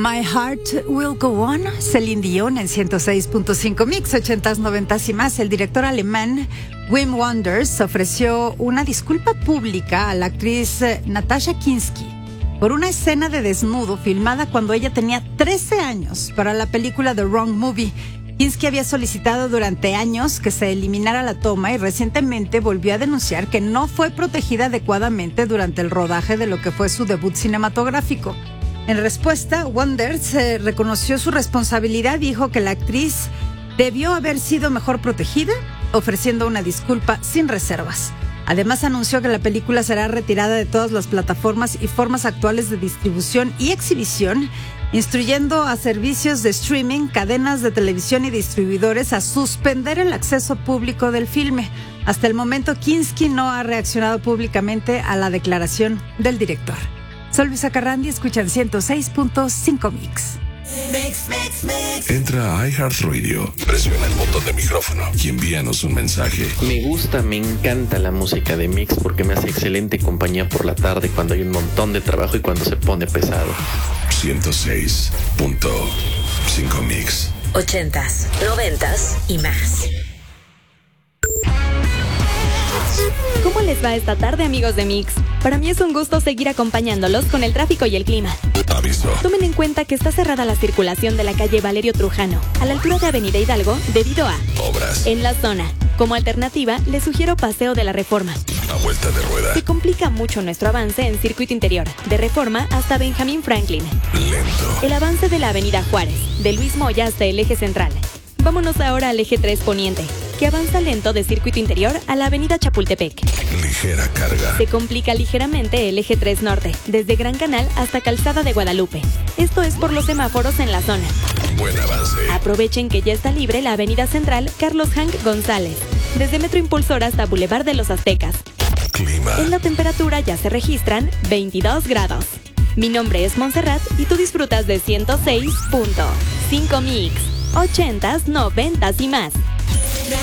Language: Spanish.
My Heart Will Go On, Celine Dion en 106.5 Mix, 80s, 90s y más. El director alemán Wim Wenders ofreció una disculpa pública a la actriz Natasha Kinski por una escena de desnudo filmada cuando ella tenía 13 años para la película The Wrong Movie. Kinski había solicitado durante años que se eliminara la toma y recientemente volvió a denunciar que no fue protegida adecuadamente durante el rodaje de lo que fue su debut cinematográfico. En respuesta, Wenders reconoció su responsabilidad y dijo que la actriz debió haber sido mejor protegida, ofreciendo una disculpa sin reservas. Además, anunció que la película será retirada de todas las plataformas y formas actuales de distribución y exhibición, instruyendo a servicios de streaming, cadenas de televisión y distribuidores a suspender el acceso público del filme. Hasta el momento, Kinski no ha reaccionado públicamente a la declaración del director. Soy Luisa Carrandi, escuchan 106.5 Mix. Entra a iHeartRadio, presiona el botón de micrófono y envíanos un mensaje. Me encanta la música de Mix porque me hace excelente compañía por la tarde cuando hay un montón de trabajo y cuando se pone pesado. 106.5 Mix. 80s, 90s y más. ¿Cómo les va esta tarde, amigos de Mix? Para mí es un gusto seguir acompañándolos con el tráfico y el clima. Aviso. Tomen en cuenta que está cerrada la circulación de la calle Valerio Trujano, a la altura de Avenida Hidalgo, debido a obras en la zona. Como alternativa, les sugiero Paseo de la Reforma. A vuelta de rueda. Se complica mucho nuestro avance en circuito interior, de Reforma hasta Benjamín Franklin. Lento. El avance de la Avenida Juárez, de Luis Moya hasta el eje central. Vámonos ahora al eje 3 Poniente, que avanza lento de circuito interior a la avenida Chapultepec. Ligera carga. Se complica ligeramente el eje 3 Norte, desde Gran Canal hasta Calzada de Guadalupe. Esto es por los semáforos en la zona. Buen avance. Aprovechen que ya está libre la avenida central Carlos Hank González, desde Metro Impulsor hasta Boulevard de los Aztecas. Clima. En la temperatura ya se registran 22 grados. Mi nombre es Montserrat y tú disfrutas de 106.5 Mix. 80s, 90s y más.